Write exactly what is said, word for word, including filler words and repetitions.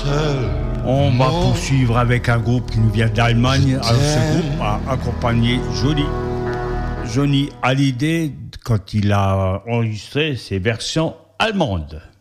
On va poursuivre avec un groupe qui nous vient d'Allemagne. Alors ce groupe a accompagné Johnny, Johnny Hallyday quand il a enregistré ses versions allemandes.